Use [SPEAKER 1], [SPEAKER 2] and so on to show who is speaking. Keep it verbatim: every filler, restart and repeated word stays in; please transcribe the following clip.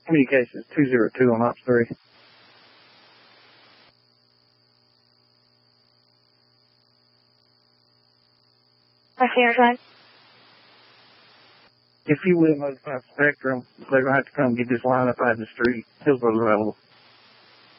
[SPEAKER 1] Communications two zero two on Ops three.
[SPEAKER 2] Okay,
[SPEAKER 1] If you will notify Spectrum, they're going to have to come get this line up out of the street. Hillsboro's available.